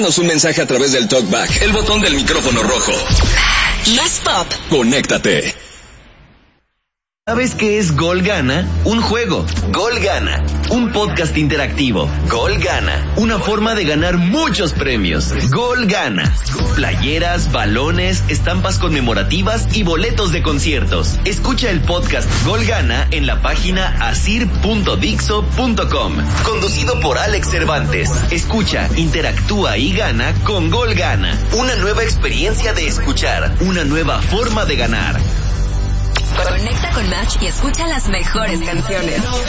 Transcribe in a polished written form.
Mándanos un mensaje a través del TalkBack, el botón del micrófono rojo. Más pop. Conéctate. ¿Sabes qué es Gol Gana? Un juego. Gol Gana. Un podcast interactivo. Gol Gana. Una forma de ganar muchos premios. Gol Gana. Playeras, balones, estampas conmemorativas y boletos de conciertos. Escucha el podcast Gol Gana en la página asir.dixo.com. Conducido por Alex Cervantes. Escucha, interactúa y gana con Gol Gana. Una nueva experiencia de escuchar. Una nueva forma de ganar. Conecta con Match y escucha las mejores canciones.